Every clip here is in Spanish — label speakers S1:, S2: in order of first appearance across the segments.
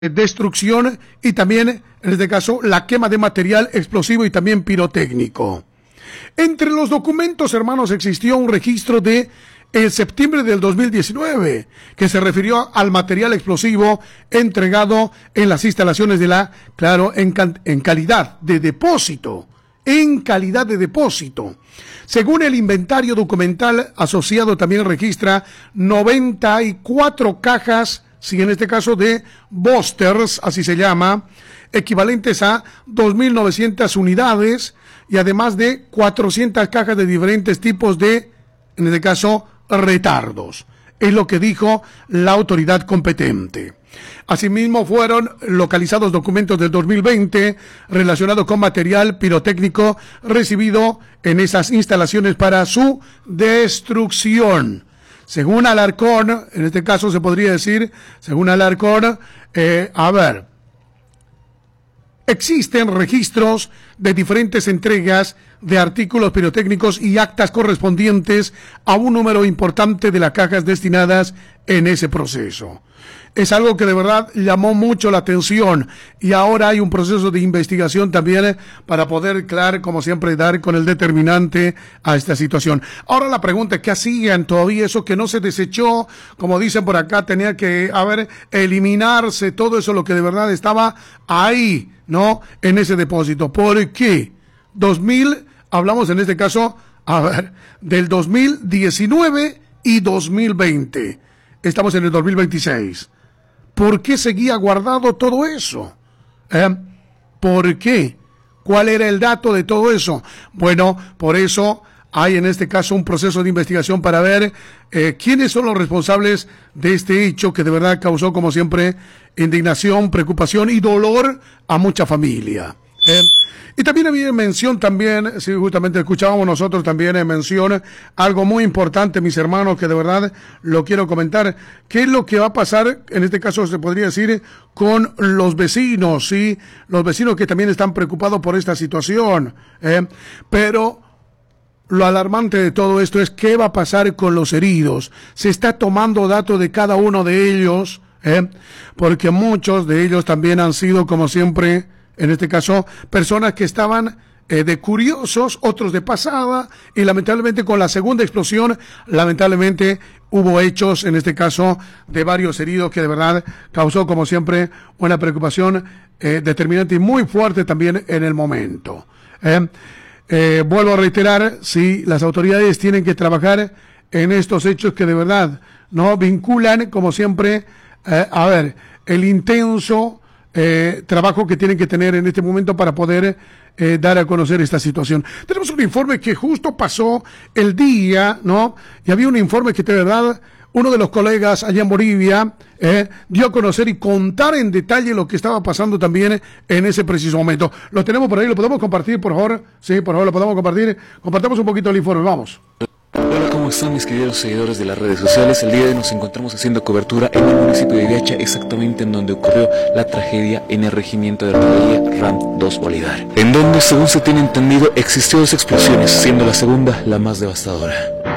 S1: destrucción y también, en este caso, la quema de material explosivo y también pirotécnico. Entre los documentos, hermanos, existió un registro de septiembre del 2019 que se refirió al material explosivo entregado en las instalaciones de la, claro, en calidad de depósito. En calidad de depósito. Según el inventario documental asociado, también registra 94 cajas, si en este caso de busters, así se llama, equivalentes a 2.900 unidades y además de 400 cajas de diferentes tipos de, en este caso, retardos. Es lo que dijo la autoridad competente. Asimismo, fueron localizados documentos del 2020 relacionados con material pirotécnico recibido en esas instalaciones para su destrucción. Según Alarcón, en este caso se podría decir, según Alarcón, existen registros de diferentes entregas de artículos pirotécnicos y actas correspondientes a un número importante de las cajas destinadas en ese proceso. Es algo que de verdad llamó mucho la atención y ahora hay un proceso de investigación también para poder, claro, como siempre, dar con el determinante a esta situación. Ahora la pregunta es, ¿qué hacían todavía eso que no se desechó? Como dicen por acá, tenía que eliminarse todo eso, lo que de verdad estaba ahí, ¿no? En ese depósito. ¿Por qué? Hablamos en este caso, del 2019 y 2020. Estamos en el 2026. ¿Por qué seguía guardado todo eso? ¿Por qué? ¿Cuál era el dato de todo eso? Bueno, por eso hay en este caso un proceso de investigación para ver quiénes son los responsables de este hecho que de verdad causó, como siempre, indignación, preocupación y dolor a mucha familia. Y también había mención también, sí, justamente escuchábamos nosotros también en mención algo muy importante, mis hermanos, que de verdad lo quiero comentar. ¿Qué es lo que va a pasar, en este caso se podría decir, con los vecinos, sí? Los vecinos que también están preocupados por esta situación, pero lo alarmante de todo esto es qué va a pasar con los heridos. Se está tomando datos de cada uno de ellos, porque muchos de ellos también han sido, como siempre, en este caso, personas que estaban de curiosos, otros de pasada, y lamentablemente con la segunda explosión, lamentablemente hubo hechos, en este caso, de varios heridos que de verdad causó, como siempre, una preocupación determinante y muy fuerte también en el momento. Vuelvo a reiterar, sí, las autoridades tienen que trabajar en estos hechos que de verdad no vinculan, como siempre, el intenso trabajo que tienen que tener en este momento para poder dar a conocer esta situación. Tenemos un informe que justo pasó el día, ¿no? Y había un informe que de verdad uno de los colegas allá en Bolivia dio a conocer y contar en detalle lo que estaba pasando también en ese preciso momento. Lo tenemos por ahí, lo podemos compartir, por favor. Sí, por favor, lo podemos compartir. Compartamos un poquito el informe, vamos.
S2: Hola, ¿cómo están mis queridos seguidores de las redes sociales? El día de hoy nos encontramos haciendo cobertura en el municipio de Iviacha, exactamente en donde ocurrió la tragedia en el regimiento de artillería RAM 2 Bolívar, en donde, según se tiene entendido, existió 2 explosiones, siendo la segunda la más devastadora.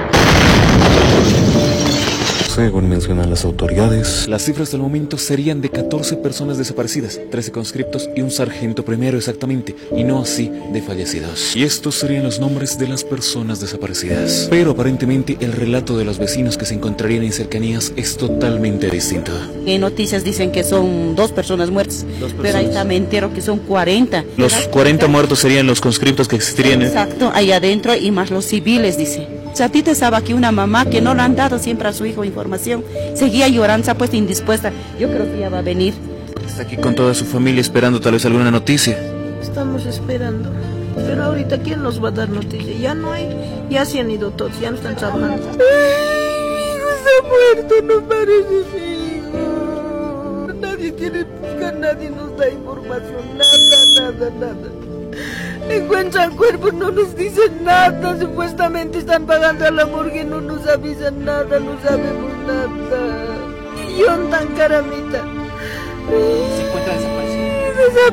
S2: Según mencionan las autoridades, las cifras del momento serían de 14 personas desaparecidas, 13 conscriptos y un sargento primero exactamente, y no así de fallecidos. Y estos serían los nombres de las personas desaparecidas. Pero aparentemente el relato de los vecinos que se encontrarían en cercanías es totalmente distinto.
S3: En noticias dicen que son 2 personas muertas, pero ahí está me entero que son 40.
S2: Los 40 muertos serían los conscriptos que existirían.
S3: Exacto, ahí adentro y más los civiles, dice. O sea, a ti te sabe que una mamá que no le han dado siempre a su hijo información, seguía llorando, se ha puesto indispuesta. Yo creo que ya va a venir.
S2: Está aquí con toda su familia esperando tal vez alguna noticia.
S4: Estamos esperando, pero ahorita ¿quién nos va a dar noticia? Ya no hay, ya se han ido todos, ya no están trabajando. ¡Ay, mi hijo está muerto, no parece mi hijo! Nadie quiere buscar, nadie nos da información, nada. Encuentran cuerpos, no nos dicen nada, supuestamente están pagando a la morgue, no nos avisan nada, no sabemos nada. Y yo tan caramita.
S5: ¿Se encuentra desaparecido?